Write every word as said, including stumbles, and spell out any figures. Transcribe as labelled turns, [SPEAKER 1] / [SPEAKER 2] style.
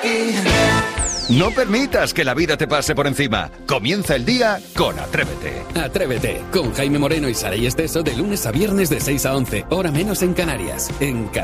[SPEAKER 1] aquí.
[SPEAKER 2] No permitas que la vida te pase por encima. Comienza el día con Atrévete.
[SPEAKER 3] Atrévete, con Jaime Moreno y Saray Esteso de lunes a viernes de seis a once, hora menos en Canarias, en